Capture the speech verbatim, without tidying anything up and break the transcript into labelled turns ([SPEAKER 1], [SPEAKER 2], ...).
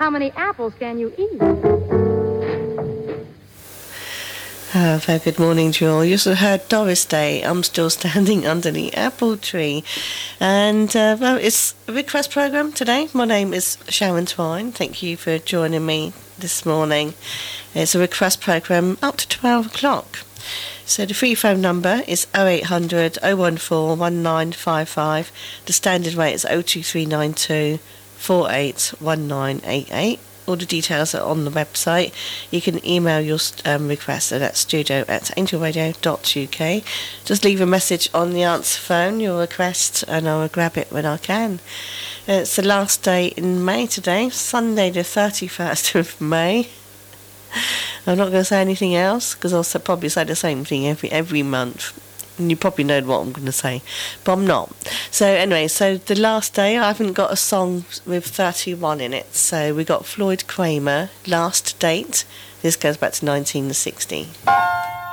[SPEAKER 1] how many apples can you eat?
[SPEAKER 2] Uh, very good morning to you all. You also heard Doris Day, I'm Still Standing Under the Apple Tree. And, uh, well, it's a request programme today. My name is Sharon Twine. Thank you for joining me this morning. It's a request programme up to twelve o'clock. So the free phone number is oh eight hundred, oh one four, one nine five five. The standard rate is oh two three nine two, four eight one nine eight eight. All the details are on the website. You can email your um, request at studio at angel radio dot u k. Just leave a message on the answer phone, your request, and I will grab it when I can. It's the last day in May today, Sunday the thirty-first of May. I'm not going to say anything else because I'll probably say the same thing every every month. And you probably know what I'm going to say, but I'm not. So anyway, so the last day, I haven't got a song with thirty-one in it. So we got Floyd Kramer, Last Date. This goes back to nineteen sixty.